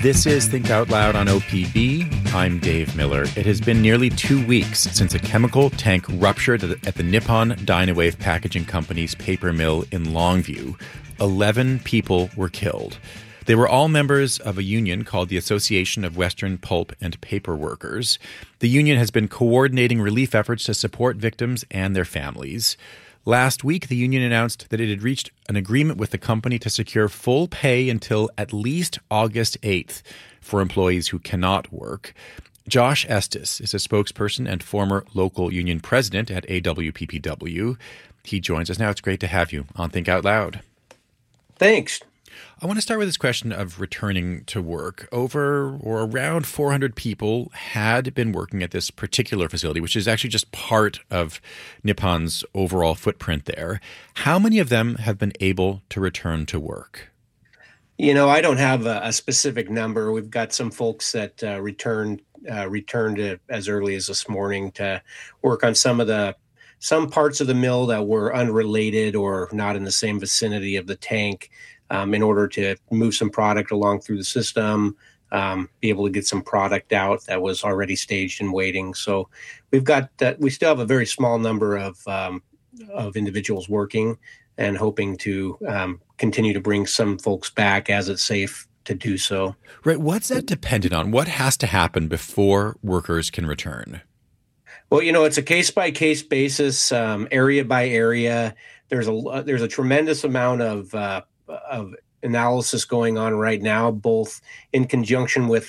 This is Think Out Loud on OPB. I'm Dave Miller. It has been nearly 2 weeks since a chemical tank ruptured at the Nippon Dynawave Packaging Company's paper mill in Longview. 11 people were killed. They were all members of a union called the Association of Western Pulp and Paper Workers. The union has been coordinating relief efforts to support victims and their families. Last week, the union announced that it had reached an agreement with the company to secure full pay until at least August 8th for employees who cannot work. Josh Estes is a spokesperson and former local union president at AWPPW. He joins us now. It's great to have you on Think Out Loud. Thanks. I want to start with this question of returning to work. Over or around 400 people had been working at this particular facility, which is actually just part of Nippon's overall footprint there. How many of them have been able to return to work? You know, I don't have a specific number. We've got some folks that returned as early as this morning to work on some parts of the mill that were unrelated or not in the same vicinity of the tank. In order to move some product along through the system, be able to get some product out that was already staged and waiting. So we still have a very small number of individuals working and hoping to continue to bring some folks back as it's safe to do so. Right. What's that dependent on? What has to happen before workers can return? Well, you know, it's a case-by-case basis, area by area. There's a tremendous amount of analysis going on right now, both in conjunction with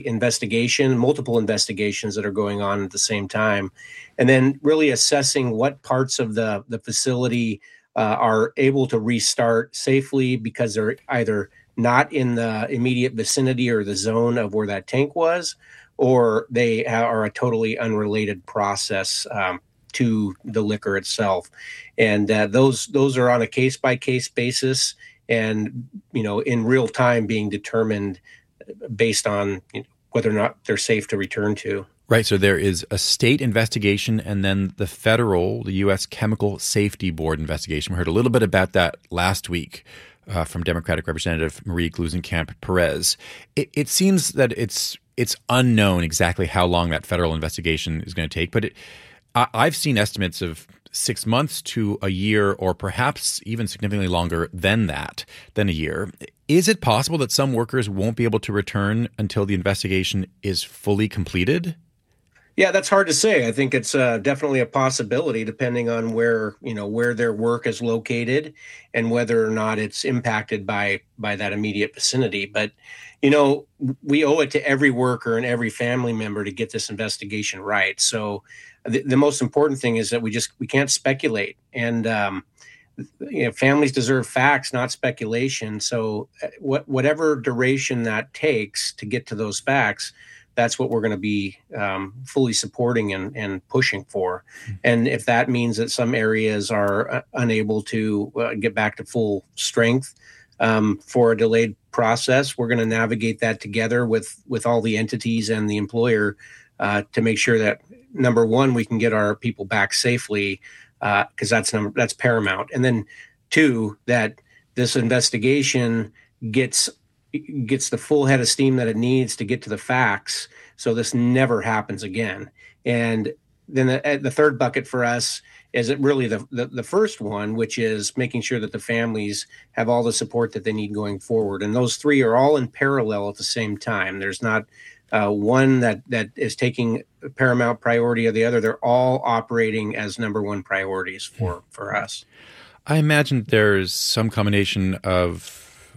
multiple investigations that are going on at the same time, and then really assessing what parts of the facility are able to restart safely because they're either not in the immediate vicinity or the zone of where that tank was, or they are a totally unrelated process to the liquor itself. And those are on a case-by-case basis, and, you know, in real time being determined based on whether or not they're safe to return to. Right. So there is a state investigation and then the U.S. Chemical Safety Board investigation. We heard a little bit about that last week from Democratic Representative Marie Gluesenkamp Perez. It seems that it's unknown exactly how long that federal investigation is going to take, but I've seen estimates of 6 months to a year, or perhaps even significantly longer than a year. Is it possible that some workers won't be able to return until the investigation is fully completed? Yeah, that's hard to say. I think it's definitely a possibility, depending on where their work is located and whether or not it's impacted by that immediate vicinity. But, you know, we owe it to every worker and every family member to get this investigation right. So the most important thing is that we can't speculate, and families deserve facts, not speculation. So whatever duration that takes to get to those facts, that's what we're going to be fully supporting and pushing for. And if that means that some areas are unable to get back to full strength for a delayed process, we're going to navigate that together with all the entities and the employer to make sure that, number one, we can get our people back safely, because that's paramount. And then two, that this investigation gets the full head of steam that it needs to get to the facts, so this never happens again. And then the third bucket for us is really the first one, which is making sure that the families have all the support that they need going forward. And those three are all in parallel at the same time. There's not one that is taking paramount priority or the other. They're all operating as number one priorities for us. I imagine there's some combination of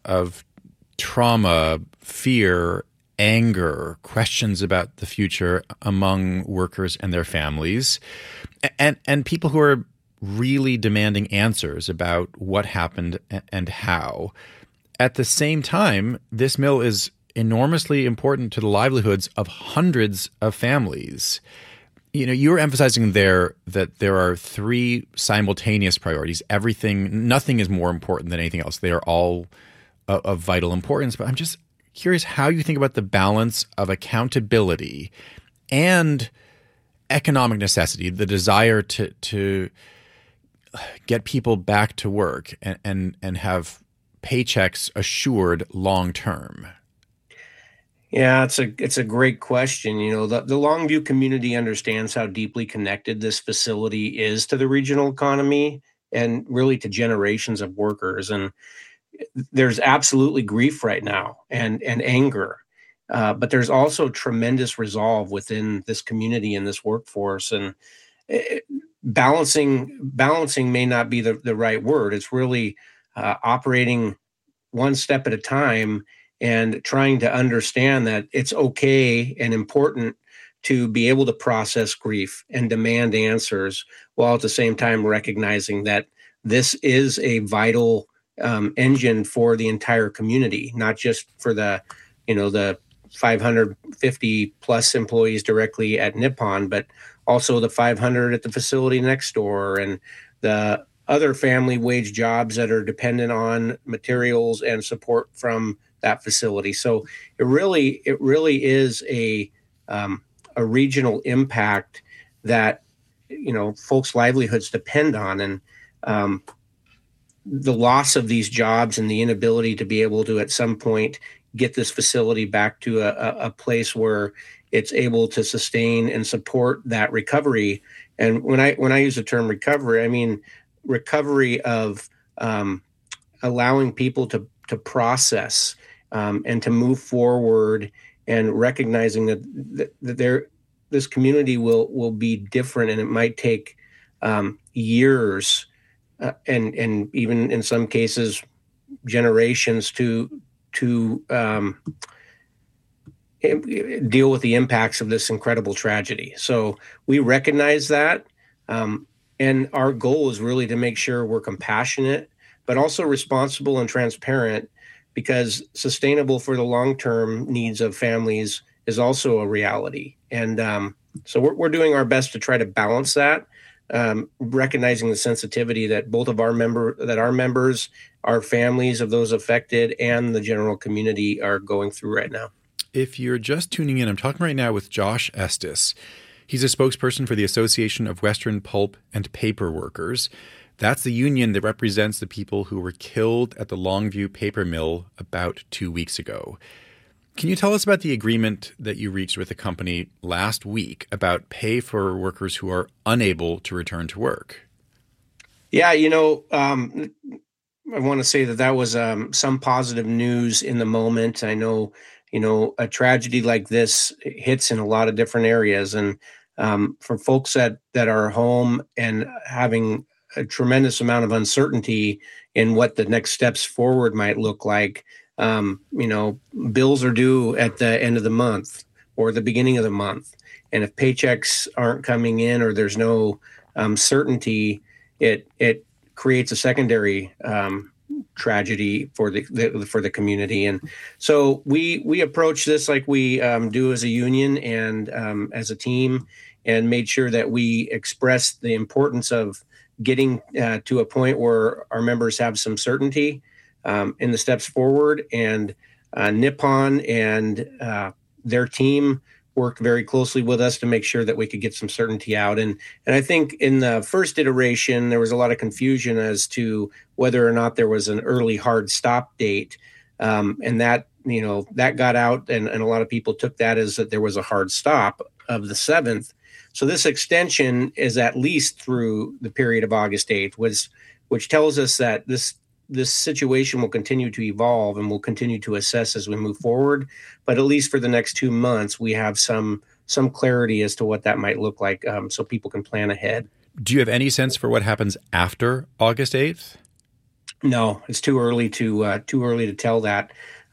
trauma, fear, anger, questions about the future among workers and their families, and people who are really demanding answers about what happened and how. At the same time, this mill is enormously important to the livelihoods of hundreds of families. You know, you were emphasizing there that there are three simultaneous priorities. Nothing is more important than anything else. They are all of vital importance. But I'm just curious how you think about the balance of accountability and economic necessity, the desire to get people back to work and have paychecks assured long term. Yeah, it's a great question. The Longview community understands how deeply connected this facility is to the regional economy and really to generations of workers. And there's absolutely grief right now and anger, but there's also tremendous resolve within this community and this workforce. And it, balancing may not be the right word. It's really operating one step at a time and trying to understand that it's okay and important to be able to process grief and demand answers, while at the same time recognizing that this is a vital engine for the entire community, not just for the 550 plus employees directly at Nippon, but also the 500 at the facility next door and the other family wage jobs that are dependent on materials and support from that facility. So it really is a regional impact that folks' livelihoods depend on, and the loss of these jobs and the inability to be able to at some point get this facility back to a place where it's able to sustain and support that recovery. And when I use the term recovery, I mean recovery of allowing people to process and to move forward, and recognizing that this community will be different, and it might take years and even in some cases generations to deal with the impacts of this incredible tragedy. So we recognize that. And our goal is really to make sure we're compassionate, but also responsible and transparent, because sustainable for the long-term needs of families is also a reality. And so we're doing our best to try to balance that, recognizing the sensitivity that both of our members, our families of those affected, and the general community are going through right now. If you're just tuning in, I'm talking right now with Josh Estes. He's a spokesperson for the Association of Western Pulp and Paper Workers. That's the union that represents the people who were killed at the Longview paper mill about 2 weeks ago. Can you tell us about the agreement that you reached with the company last week about pay for workers who are unable to return to work? Yeah, I want to say that was some positive news in the moment. I know, a tragedy like this hits in a lot of different areas. And for folks that are home and having a tremendous amount of uncertainty in what the next steps forward might look like, bills are due at the end of the month or the beginning of the month. And if paychecks aren't coming in or there's no certainty, it creates a secondary tragedy for the community. And so we approach this like we do as a union and as a team, and made sure that we express the importance of getting to a point where our members have some certainty in the steps forward. And Nippon and their team worked very closely with us to make sure that we could get some certainty out. And I think in the first iteration, there was a lot of confusion as to whether or not there was an early hard stop date. And that got out, and a lot of people took that as that there was a hard stop of the 7th. So this extension is at least through the period of August 8th, which tells us that this situation will continue to evolve, and we'll continue to assess as we move forward. But at least for the next 2 months, we have some clarity as to what that might look like, so people can plan ahead. Do you have any sense for what happens after August 8th? No, it's too early to tell that.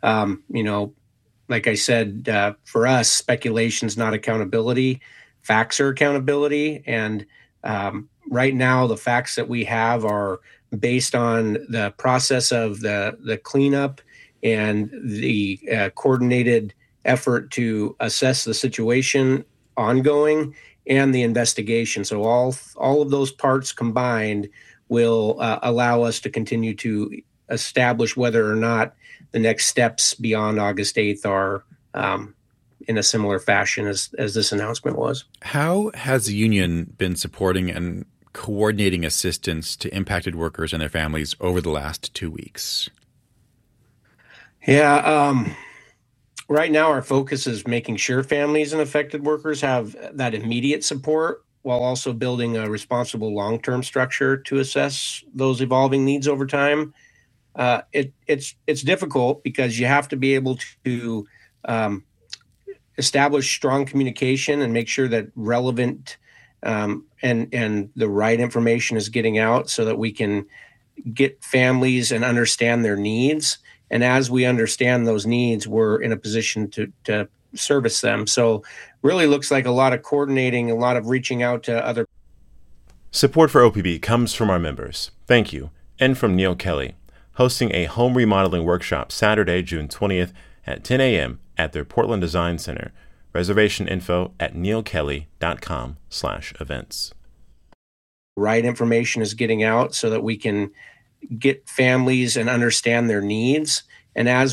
Like I said, for us, speculation's not accountability. Facts are accountability. And right now, the facts that we have are based on the process of the cleanup and the coordinated effort to assess the situation ongoing and the investigation. So all of those parts combined will allow us to continue to establish whether or not the next steps beyond August 8th are in a similar fashion as this announcement was. How has the union been supporting and coordinating assistance to impacted workers and their families over the last 2 weeks? Yeah, Right now, our focus is making sure families and affected workers have that immediate support while also building a responsible long-term structure to assess those evolving needs over time. It's difficult because you have to be able to um, establish strong communication and make sure that relevant and the right information is getting out so that we can get families and understand their needs. And as we understand those needs, we're in a position to service them. So really looks like a lot of coordinating, a lot of reaching out to other. Support for OPB comes from our members. Thank you. And from Neil Kelly, hosting a home remodeling workshop Saturday, June 20th at 10 a.m. at their Portland Design Center. Reservation info at neilkelly.com/events. Right information is getting out so that we can get families and understand their needs. And as